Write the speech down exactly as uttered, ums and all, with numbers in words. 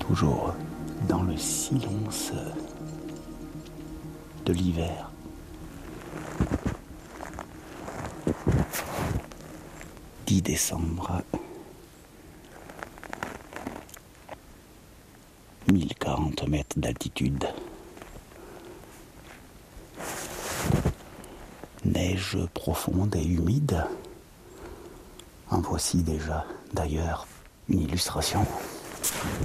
toujours dans le silence de l'hiver. dix décembre, mille quarante mètres d'altitude. Neige profonde et humide. En voici déjà, d'ailleurs, une illustration.